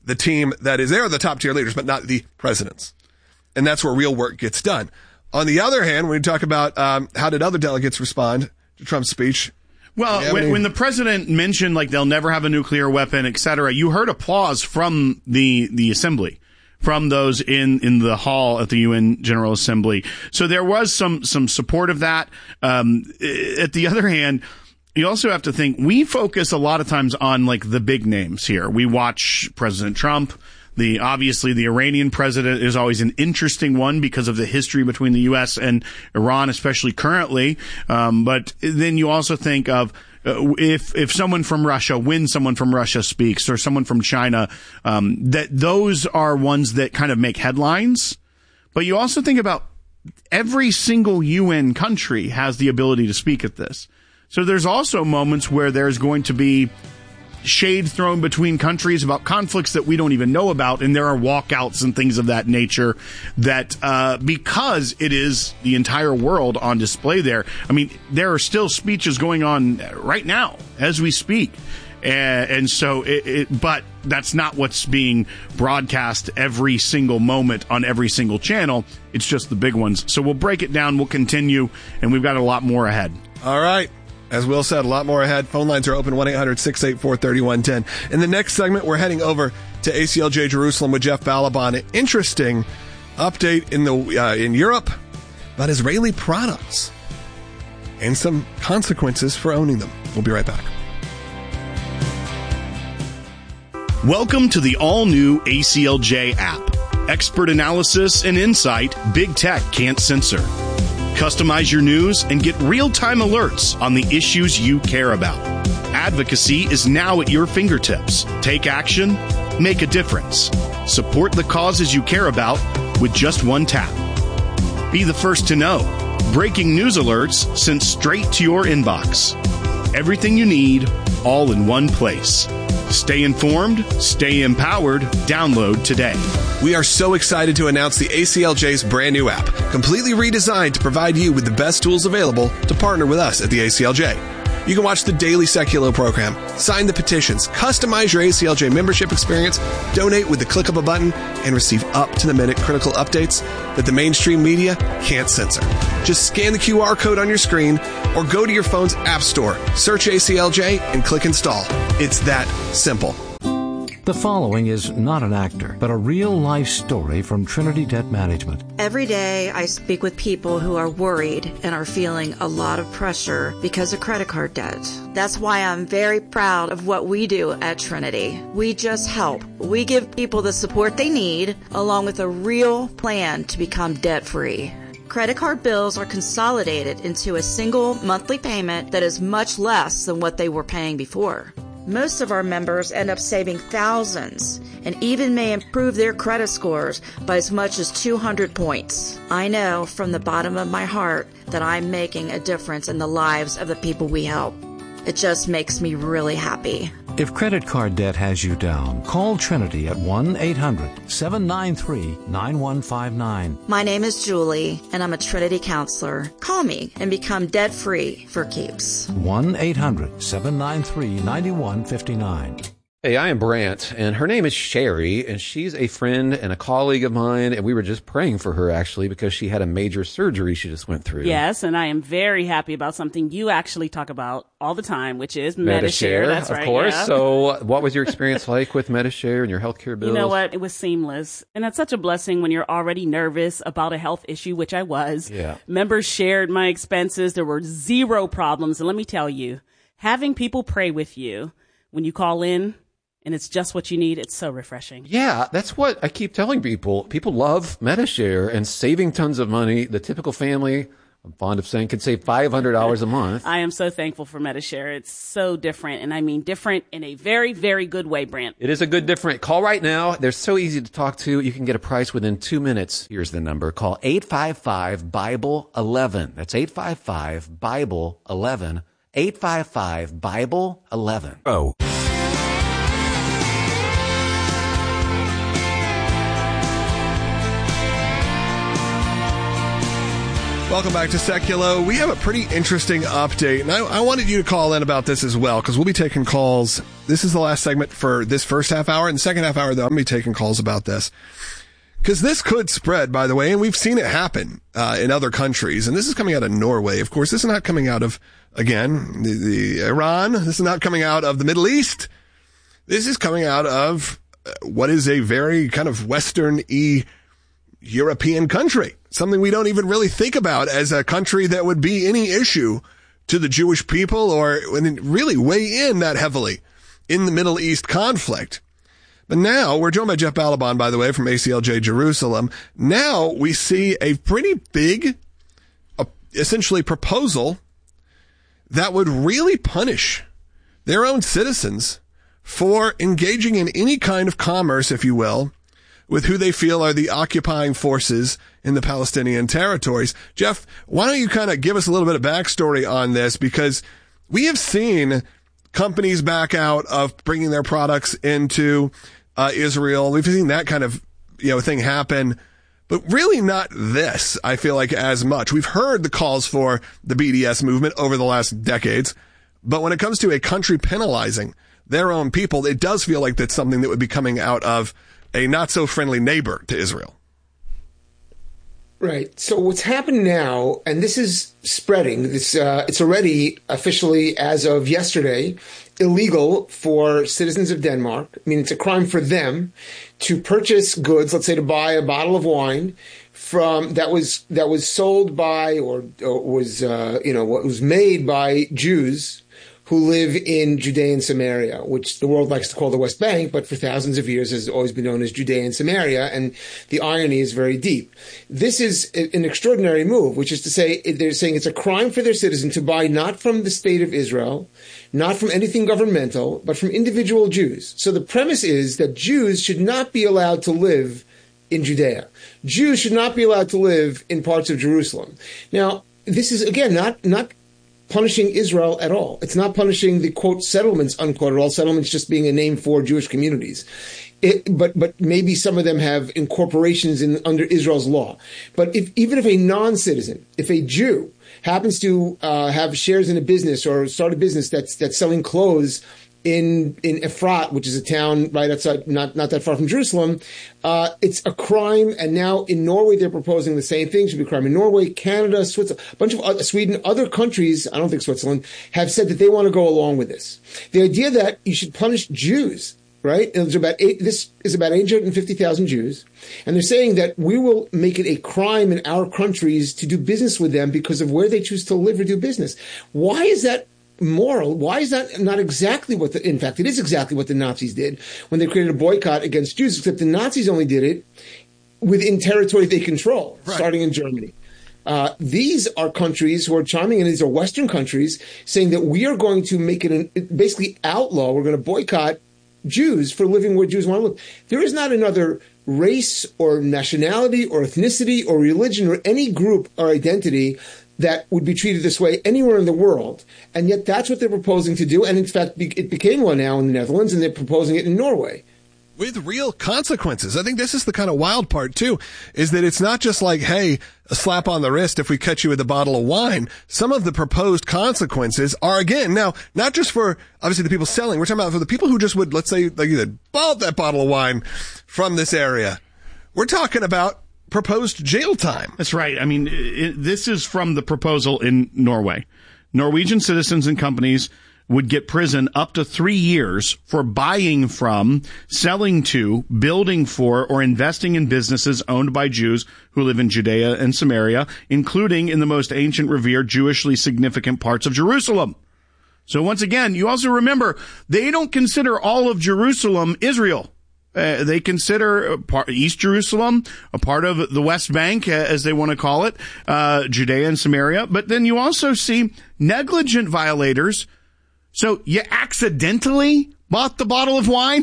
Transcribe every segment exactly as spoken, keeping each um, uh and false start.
the team that is there, the top tier leaders, but not the presidents. And that's where real work gets done. On the other hand, when we talk about um, how did other delegates respond to Trump's speech? Well, yeah, when, any- when the president mentioned like they'll never have a nuclear weapon, et cetera, you heard applause from the the assembly, from those in, in the hall at the U N General Assembly. So there was some some support of that. Um, at the other hand, you also have to think we focus a lot of times on like the big names here. We watch President Trump. The obviously the Iranian president is always an interesting one because of the history between the U S and Iran, especially currently. Um, but then you also think of uh, if if someone from Russia, when someone from Russia speaks, or someone from China, um, that those are ones that kind of make headlines. But you also think about every single U N country has the ability to speak at this. So there's also moments where there's going to be shade thrown between countries about conflicts that we don't even know about, and there are walkouts and things of that nature that uh because it is the entire world on display there. I mean, there are still speeches going on right now as we speak, and, and so it, it but that's not what's being broadcast every single moment on every single channel. It's just the big ones. So we'll break it down, we'll continue, and we've got a lot more ahead. All right. As Will said, a lot more ahead. Phone lines are open, one eight hundred six eight four three one one zero. In the next segment, we're heading over to A C L J Jerusalem with Jeff Balaban. An interesting update in the uh, in Europe about Israeli products and some consequences for owning them. We'll be right back. Welcome to the all-new A C L J app. Expert analysis and insight big tech can't censor. Customize your news and get real-time alerts on the issues you care about. Advocacy is now at your fingertips. Take action, make a difference. Support the causes you care about with just one tap. Be the first to know. Breaking news alerts sent straight to your inbox. Everything you need, all in one place. Stay informed, stay empowered. Download today. We are so excited to announce the A C L J's brand new app, completely redesigned to provide you with the best tools available to partner with us at the A C L J. You can watch the daily Seculo program, sign the petitions, customize your A C L J membership experience, donate with the click of a button, and receive up-to-the-minute critical updates that the mainstream media can't censor. Just scan the Q R code on your screen or go to your phone's app store, search A C L J, and click install. It's that simple. The following is not an actor, but a real-life story from Trinity Debt Management. Every day I speak with people who are worried and are feeling a lot of pressure because of credit card debt. That's why I'm very proud of what we do at Trinity. We just help. We give people the support they need, along with a real plan to become debt-free. Credit card bills are consolidated into a single monthly payment that is much less than what they were paying before. Most of our members end up saving thousands and even may improve their credit scores by as much as two hundred points. I know from the bottom of my heart that I'm making a difference in the lives of the people we help. It just makes me really happy. If credit card debt has you down, call Trinity at one eight hundred seven nine three nine one five nine. My name is Julie, and I'm a Trinity counselor. Call me and become debt-free for keeps. one eight hundred seven nine three nine one five nine. Hey, I am Brant, and her name is Sherry, and she's a friend and a colleague of mine, and we were just praying for her, actually, because she had a major surgery she just went through. Yes, and I am very happy about something you actually talk about all the time, which is Medi-Share. That's of right, course. yeah. So what was your experience like with Medi-Share and your healthcare bills? You know what? It was seamless. And that's such a blessing when you're already nervous about a health issue, which I was. Yeah. Members shared my expenses. There were zero problems. And let me tell you, having people pray with you when you call in, and it's just what you need, it's so refreshing. Yeah, that's what I keep telling people. People love Medi-Share and saving tons of money. The typical family, I'm fond of saying, can save five hundred dollars a month. I am so thankful for Medi-Share. It's so different, and I mean different in a very, very good way, Brant. It is a good different. Call right now. They're so easy to talk to. You can get a price within two minutes. Here's the number. Call eight five five Bible eleven. That's eight five five Bible eleven. eight five five Bible eleven. Oh. Welcome back to Seculo. We have a pretty interesting update, and I, I wanted you to call in about this as well, because we'll be taking calls this is the last segment for this first half hour. In the second half hour, though, I'm going to be taking calls about this. Because this could spread, by the way, and we've seen it happen uh, in other countries. And this is coming out of Norway. Of course, this is not coming out of, again, the, the Iran. This is not coming out of the Middle East. This is coming out of what is a very kind of Western-y European country. Something we don't even really think about as a country that would be any issue to the Jewish people or really weigh in that heavily in the Middle East conflict. But now, we're joined by Jeff Balaban, by the way, from A C L J Jerusalem. Now we see a pretty big, uh, essentially, proposal that would really punish their own citizens for engaging in any kind of commerce, if you will, with who they feel are the occupying forces in the Palestinian territories. Jeff, why don't you kind of give us a little bit of backstory on this? Because we have seen companies back out of bringing their products into Uh, Israel. We've seen that kind of, you know, thing happen, but really not this, I feel like, as much. We've heard the calls for the B D S movement over the last decades, but when it comes to a country penalizing their own people, it does feel like that's something that would be coming out of a not so friendly neighbor to Israel. Right. So what's happened now, and this is spreading, this, uh, it's already officially, as of yesterday, illegal for citizens of Denmark. I mean, it's a crime for them to purchase goods, let's say to buy a bottle of wine from that was that was sold by or, or was, uh, you know, what was made by Jews who live in Judea and Samaria, which the world likes to call the West Bank, but for thousands of years has always been known as Judea and Samaria, and the irony is very deep. This is an extraordinary move, which is to say, they're saying it's a crime for their citizen to buy not from the state of Israel, not from anything governmental, but from individual Jews. So the premise is that Jews should not be allowed to live in Judea. Jews should not be allowed to live in parts of Jerusalem. Now, this is, again, not not punishing Israel at all. It's not punishing the, quote, settlements, unquote, at all. Settlements just being a name for Jewish communities. It, but but maybe some of them have incorporations in under Israel's law. But if even if a non-citizen, if a Jew happens to uh, have shares in a business or start a business that's that's selling clothes in in Efrat, which is a town right outside, not not that far from Jerusalem, uh, it's a crime. And now in Norway, they're proposing the same thing. It should be a crime in Norway, Canada, Switzerland, a bunch of other, Sweden, other countries. I don't think Switzerland have said that they want to go along with this. The idea that you should punish Jews. Right? And there's about eight, this is about eight hundred fifty thousand Jews. And they're saying that we will make it a crime in our countries to do business with them because of where they choose to live or do business. Why is that moral? Why is that not exactly what the, in fact, it is exactly what the Nazis did when they created a boycott against Jews, except the Nazis only did it within territory they control, right. Starting in Germany. Uh, these are countries who are chiming in. These are Western countries saying that we are going to make it an, basically outlaw. We're going to boycott Jews for living where Jews want to live. There is not another race or nationality or ethnicity or religion or any group or identity that would be treated this way anywhere in the world. And yet that's what they're proposing to do. And in fact, it became one now in the Netherlands, and they're proposing it in Norway. With real consequences. I think this is the kind of wild part, too, is that it's not just like, hey, a slap on the wrist if we catch you with a bottle of wine. Some of the proposed consequences are, again, now, not just for, obviously, the people selling. We're talking about for the people who just would, let's say, like you said, bought that bottle of wine from this area. We're talking about proposed jail time. That's right. I mean, it, this is from the proposal in Norway. Norwegian citizens and companies would get prison up to three years for buying from, selling to, building for, or investing in businesses owned by Jews who live in Judea and Samaria, including in the most ancient, revered, Jewishly significant parts of Jerusalem. So once again, you also remember, they don't consider all of Jerusalem Israel. Uh, they consider part, East Jerusalem a part of the West Bank, uh, as they want to call it, uh, Judea and Samaria. But then you also see negligent violators. So you accidentally bought the bottle of wine?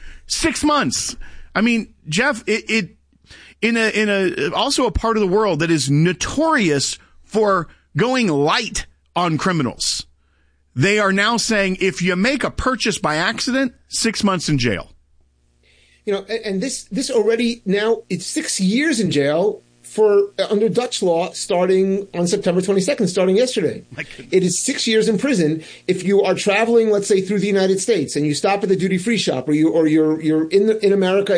Six months. I mean, Jeff, it, it in a in a also a part of the world that is notorious for going light on criminals. They are now saying if you make a purchase by accident, six months in jail. You know, and this this already now it's six years in jail for uh, under Dutch law starting on September twenty-second, starting yesterday. It is six years in prison if you are traveling, let's say, through the United States and you stop at the duty-free shop or you or you're you're in the, in America